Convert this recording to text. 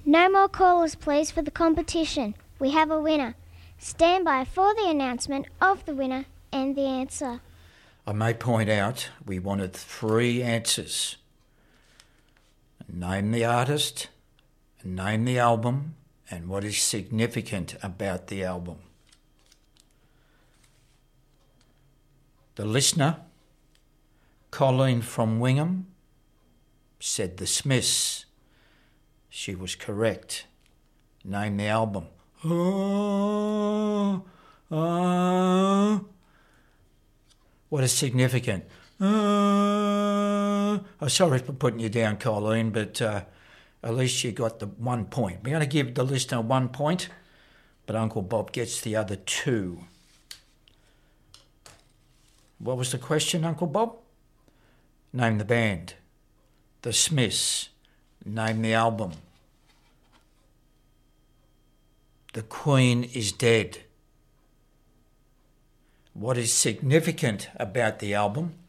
No more callers, please, for the competition. We have a winner. Stand by for the announcement of the winner and the answer. I may point out we wanted 3 answers. Name the artist, name the album, and what is significant about the album. The listener, Colleen from Wingham, said The Smiths. She was correct. Name the album. What is significant? Sorry for putting you down, Colleen, but at least you got the 1 point. We're going to give the listener 1 point, but Uncle Bob gets the other 2. What was the question, Uncle Bob? Name the band. The Smiths. Name the album. The Queen is dead. What is significant about the album?